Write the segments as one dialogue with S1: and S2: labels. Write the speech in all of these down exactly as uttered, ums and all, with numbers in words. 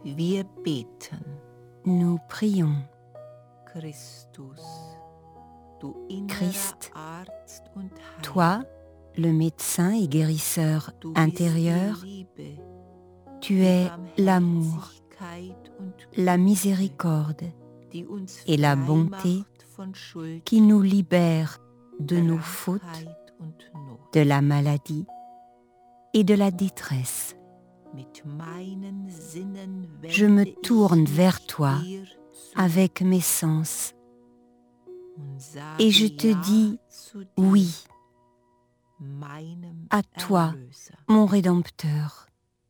S1: Wir beten.
S2: Nous prions.
S1: Christus, du innerer
S2: Christ,
S1: Arzt und Heiler,
S2: toi, le médecin et guérisseur
S1: du bist
S2: intérieur,
S1: die Liebe,
S2: tu
S1: die
S2: es l'amour,
S1: Barmherzigkeit und
S2: la
S1: Güte,
S2: miséricorde
S1: die uns
S2: et la
S1: frei
S2: bonté
S1: macht von Schuld,
S2: qui nous libère de nos fautes,
S1: Krankheit und Not.
S2: de la maladie et de la détresse.
S1: Mit meinen Sinnen
S2: Je me
S1: wende
S2: tourne
S1: ich
S2: vers
S1: mich
S2: toi
S1: dir zu
S2: avec mes sens
S1: und sage
S2: et je te
S1: ja
S2: dis
S1: zu dir,
S2: oui
S1: meinem
S2: à toi,
S1: Erlöser.
S2: mon Rédempteur.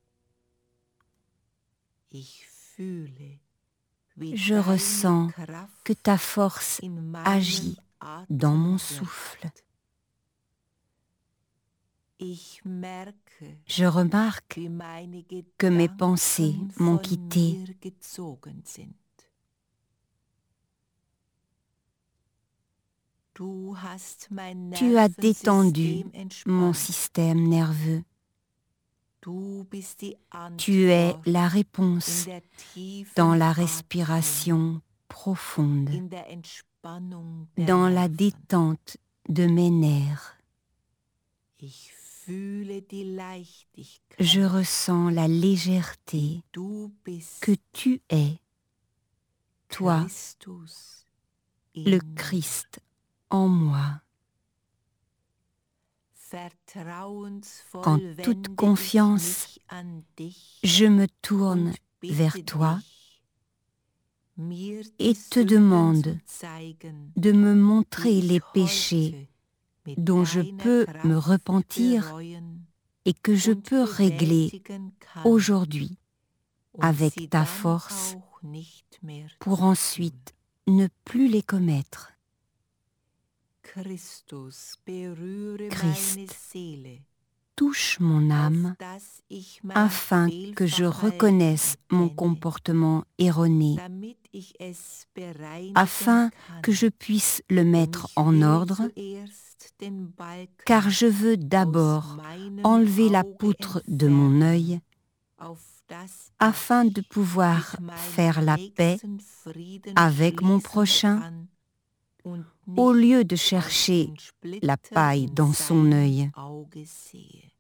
S1: Ich fühle, wie
S2: Je
S1: deine
S2: ressens
S1: Kraft
S2: que ta force
S1: in meinem
S2: agit
S1: Atem
S2: dans mon
S1: wirkt.
S2: souffle.
S1: Ich merke,
S2: Je remarque
S1: wie meine
S2: que mes
S1: Gedanken
S2: pensées m'ont
S1: von
S2: quitté.
S1: mir gezogen sind. Du hast mein
S2: Tu as détendu
S1: Nervensystem
S2: mon
S1: entspannt.
S2: système nerveux.
S1: Du bist die
S2: Tu es
S1: Antwort
S2: la
S1: in
S2: réponse
S1: der tiefen
S2: dans la
S1: Atmung,
S2: respiration profonde,
S1: in der Entspannung der
S2: dans la
S1: Nerven.
S2: détente de mes nerfs.
S1: Ich fühle die Leichtigkeit,
S2: Je ressens la légèreté
S1: die du bist,
S2: que tu es, toi,
S1: Christus in
S2: le
S1: mir.
S2: Christ en moi.
S1: Vertrauensvoll
S2: En
S1: wende
S2: toute
S1: ich
S2: confiance,
S1: mich an dich
S2: je me tourne
S1: und bitte
S2: vers toi
S1: dich, mir die
S2: et te
S1: Sünden
S2: demande
S1: zu zeigen,
S2: de me montrer
S1: die
S2: les
S1: ich
S2: péchés
S1: heute mit
S2: dont je
S1: deiner
S2: peux
S1: Kraft
S2: me repentir
S1: bereuen
S2: et que je
S1: und
S2: peux régler
S1: bewältigen kann
S2: aujourd'hui
S1: und sie
S2: avec ta
S1: dann
S2: force
S1: auch nicht mehr
S2: pour
S1: zu
S2: ensuite ne plus les commettre.
S1: tun. Christus, berühre
S2: Christ,
S1: meine Seele,
S2: touche mon âme
S1: auf dass ich mein
S2: afin que je
S1: Fehlverhalten
S2: reconnaisse mon
S1: erkenne,
S2: comportement erroné,
S1: damit ich es bereinigen
S2: afin
S1: kann.
S2: que je puisse le
S1: Denn
S2: mettre
S1: ich
S2: en
S1: will
S2: ordre,
S1: zuerst den Balken
S2: car je veux
S1: aus
S2: d'abord
S1: meinem
S2: enlever la
S1: Auge
S2: poutre de mon
S1: entfernen,
S2: œil
S1: auf dass
S2: afin
S1: ich
S2: de pouvoir
S1: mit meinem
S2: faire la paix
S1: Nächsten Frieden
S2: avec mon
S1: schließen
S2: prochain,
S1: kann und
S2: au
S1: nicht
S2: lieu de
S1: auf
S2: chercher
S1: den Splitter
S2: la paille
S1: in
S2: dans son
S1: seinem
S2: œil.
S1: Auge sehe.